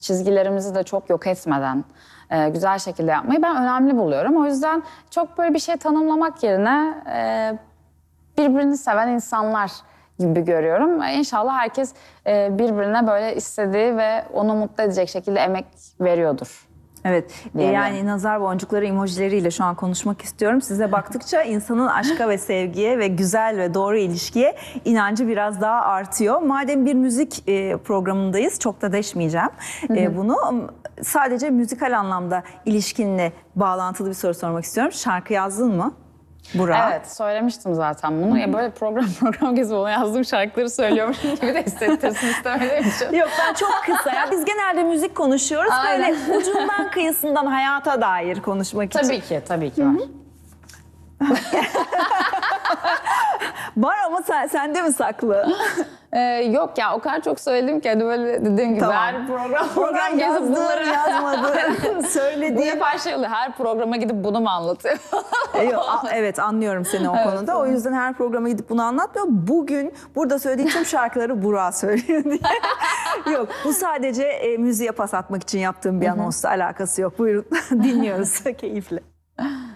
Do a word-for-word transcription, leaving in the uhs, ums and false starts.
çizgilerimizi de çok yok etmeden e, güzel şekilde yapmayı ben önemli buluyorum. O yüzden çok böyle bir şey tanımlamak yerine e, birbirini seven insanlar gibi görüyorum. İnşallah herkes e, birbirine böyle istediği ve onu mutlu edecek şekilde emek veriyordur. Evet, e, yani nazar boncukları emojileriyle şu an konuşmak istiyorum. Size baktıkça insanın aşka ve sevgiye ve güzel ve doğru ilişkiye inancı biraz daha artıyor. Madem bir müzik e, programındayız, çok da deşmeyeceğim e, bunu. Sadece müzikal anlamda ilişkinle bağlantılı bir soru sormak istiyorum. Şarkı yazdın mı Burak? Evet, söylemiştim zaten bunu. Ya böyle program program gezip ona yazdığım şarkıları söylüyormuş gibi de hissettirsin istemediğim için. Yok, ben çok kısa ya. Biz genelde müzik konuşuyoruz. Aynen. Böyle ucundan kıyısından hayata dair konuşmak için. Tabii ki, tabii ki var. Var ama sen, sende mi saklı? Ee, yok ya, o kadar çok söyledim ki hani böyle dediğim gibi Tamam. her program program gezip Yazdın, bunları yazmadın, Bu söylediğin. yapan şey oluyor. Her programa gidip bunu mu anlatıyor? E, yok, a- evet, anlıyorum seni o Evet, konuda. O yüzden her programa gidip bunu anlatmıyor. Bugün burada söylediğim tüm şarkıları Burak söylüyor diye. Yok, bu sadece e, müziğe pas atmak için yaptığım bir anonsla alakası yok. Buyurun dinliyoruz keyifle.